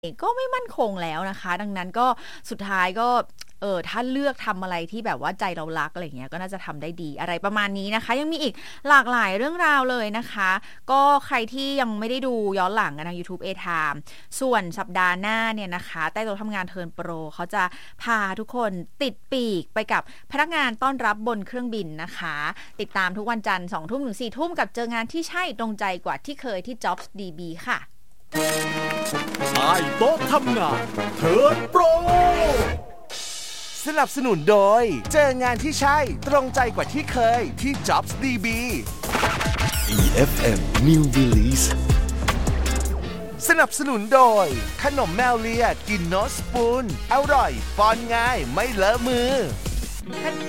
ก็ไม่มั่นคงแล้วนะคะดังนั้นก็สุดท้ายก็ถ้าเลือกทำอะไรที่แบบว่าใจเรารักอะไรเงี้ยก็น่าจะทำได้ดีอะไรประมาณนี้นะคะยังมีอีกหลากหลายเรื่องราวเลยนะคะก็ใครที่ยังไม่ได้ดูย้อนหลังกันทาง YouTube A Time ส่วนสัปดาห์หน้าเนี่ยนะคะใต้โต๊ะทำงานเทิร์นโปรเขาจะพาทุกคนติดปีกไปกับพนักงานต้อนรับบนเครื่องบินนะคะติดตามทุกวันจันทร์ 20:00 ถึง 4:00 กับเจองานที่ใช่ตรงใจกว่าที่เคยที่ Jobs DB ค่ะใต้โต๊ะทำงานเทิร์นโปรสนับสนุนโดยเจองานที่ใช่ตรงใจกว่าที่เคยที่ Jobs DB EFM New Release สนับสนุนโดยขนมแมวเลียกินโนสปูนอร่อยป้อนง่ายไม่เลอะมือ